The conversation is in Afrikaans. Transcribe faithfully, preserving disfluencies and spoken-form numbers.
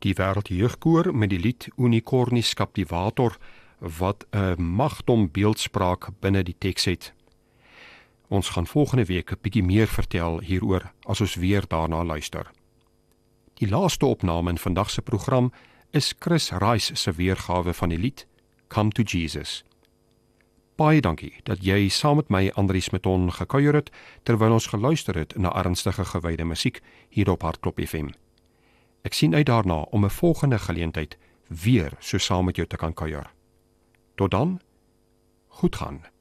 Die Wêreldjeugkoor met die lied Unicornis Captivator, wat 'n magdom beeldspraak binne die teks het. Ons gaan volgende week 'n bietjie meer vertel hieroor as ons weer daarna luister. Die laaste opname in vandag se program is Chris Rice se weergawe van die lied Come to Jesus. Baie dankie dat jy saam met my Andries Meton gekuier het terwyl ons geluister het na ernstige gewyde musiek hier op Hartklop F M. Ek sien uit daarna om 'n volgende geleentheid weer so saam met jou te kan kuier. Tot dan, goed gaan.